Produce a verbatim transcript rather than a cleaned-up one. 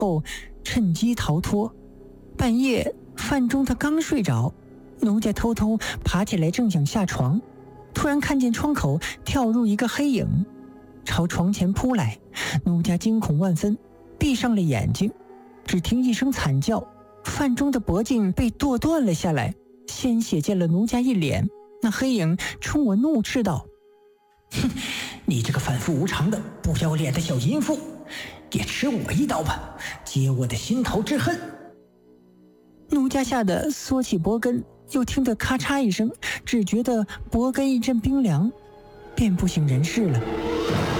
后趁机逃脱。半夜，范中他刚睡着，奴家偷偷爬起来，正想下床，突然看见窗口跳入一个黑影，朝床前扑来。奴家惊恐万分，闭上了眼睛，只听一声惨叫，范中的脖颈被剁断了下来，鲜血溅了奴家一脸。那黑影冲我怒斥道：哼，你这个反复无常的不要脸的小淫妇，也吃我一刀吧，解我的心头之恨。奴家吓得缩起脖根，又听得咔嚓一声，只觉得脖根一阵冰凉，便不省人事了。